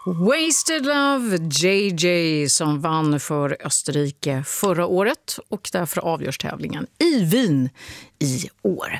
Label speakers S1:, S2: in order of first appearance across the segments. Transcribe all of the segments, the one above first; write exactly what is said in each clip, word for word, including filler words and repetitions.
S1: Wasted Love, J J, som vann för Österrike förra året och därför avgörs tävlingen i Wien i år.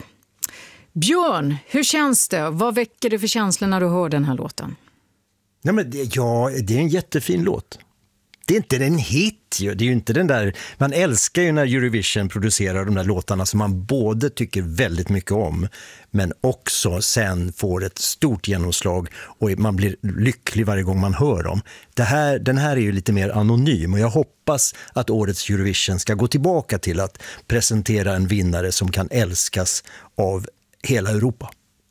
S1: Björn, hur känns det? Vad väcker det för känslor när du hör den här låten?
S2: Nej, men det, ja, det är en jättefin låt. Det är inte en hit ju. Det är ju inte den där, man älskar ju när Eurovision producerar de där låtarna som man både tycker väldigt mycket om men också sen får ett stort genomslag och man blir lycklig varje gång man hör dem. Det här, den här är ju lite mer anonym och jag hoppas att årets Eurovision ska gå tillbaka till att presentera en vinnare som kan älskas av hela Europa.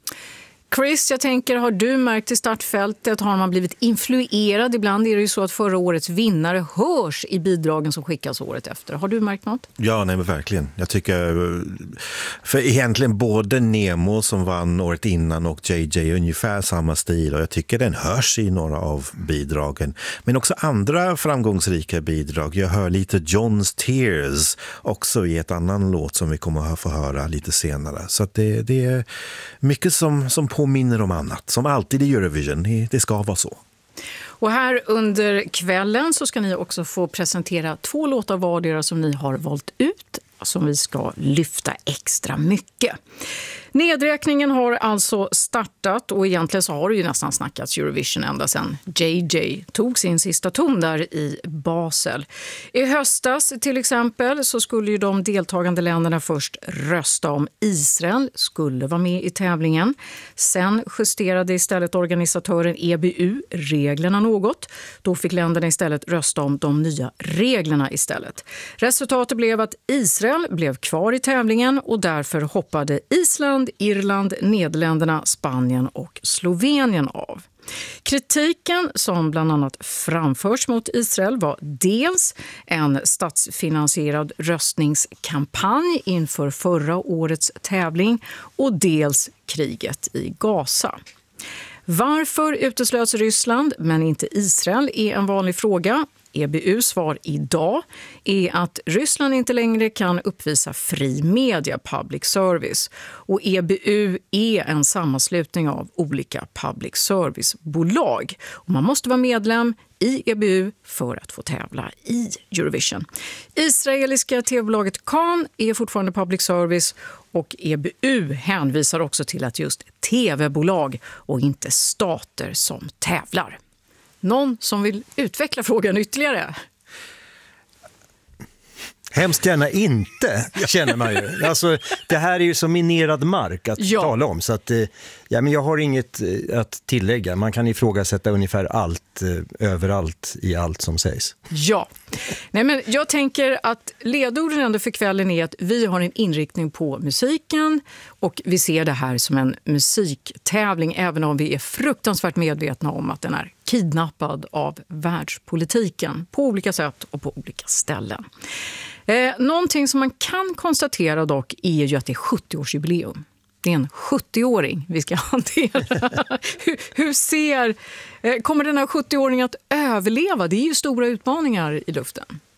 S1: Chris, jag tänker, har du märkt i startfältet, har man blivit influerad? Ibland är det ju så att förra årets vinnare hörs i bidragen som skickas året efter. Har du märkt något?
S3: Ja, nej men verkligen. Jag tycker, för egentligen både Nemo som vann året innan och J J är ungefär samma stil och jag tycker den hörs i några av bidragen. Men också andra framgångsrika bidrag. Jag hör lite John's Tears också i ett annan låt som vi kommer att få höra lite senare. Så att det, det är mycket som, som på påminner om annat, som alltid i Eurovision. Det ska vara så.
S1: Och här under kvällen så ska ni också få presentera två låtar vardera som ni har valt ut, som vi ska lyfta extra mycket. Nedräkningen har alltså startat och egentligen så har det ju nästan snackats Eurovision ända sedan J J tog sin sista ton där i Basel. I höstas till exempel så skulle ju de deltagande länderna först rösta om Israel skulle vara med i tävlingen. Sen justerade istället organisatören E B U reglerna något. Då fick länderna istället rösta om de nya reglerna istället. Resultatet blev att Israel blev kvar i tävlingen och därför hoppade Island, Irland, Nederländerna, Spanien och Slovenien av. Kritiken som bland annat framförs mot Israel var dels en statsfinansierad röstningskampanj inför förra årets tävling och dels kriget i Gaza. Varför uteslöts Ryssland men inte Israel är en vanlig fråga. E B U:s svar idag är att Ryssland inte längre kan uppvisa fri media, public service. Och E B U är en sammanslutning av olika public service-bolag. Och man måste vara medlem i E B U för att få tävla i Eurovision. Israeliska tv-bolaget Kan är fortfarande public service och E B U hänvisar också till att just tv-bolag och inte stater som tävlar. Någon som vill utveckla frågan ytterligare?
S2: Hemskt gärna inte, känner man ju. Alltså, det här är ju som minerad mark att ja. tala om. Så att, ja, men jag har inget att tillägga. Man kan ifrågasätta ungefär allt, överallt i allt som sägs.
S1: Ja, nej, men jag tänker att ledorden ändå för kvällen är att vi har en inriktning på musiken och vi ser det här som en musiktävling även om vi är fruktansvärt medvetna om att den är kidnappad av världspolitiken på olika sätt och på olika ställen. Eh, någonting som man kan konstatera dock är ju att det är sjuttio-årsjubileum. Det är en sjuttio-åring vi ska hantera. hur, hur ser, eh, kommer den här sjuttio-åringen att överleva? Det är ju stora utmaningar i luften.